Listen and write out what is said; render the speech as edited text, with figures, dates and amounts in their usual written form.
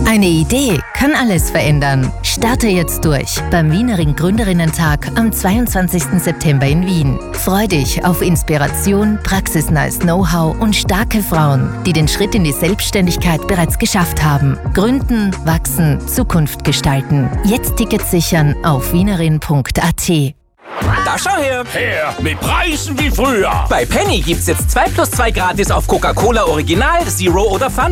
Eine Idee kann alles verändern. Starte jetzt durch beim Wienering Gründerinnentag am 22. September in Wien. Freu dich auf Inspiration, praxisnahes Know-how und starke Frauen, die den Schritt in die Selbstständigkeit bereits geschafft haben. Gründen, wachsen, Zukunft gestalten. Jetzt Tickets sichern auf wienerin.at. Da schau her! Her, mit Preisen wie früher! Bei Penny gibt's jetzt 2 + 2 gratis auf Coca-Cola Original, Zero oder Fanta.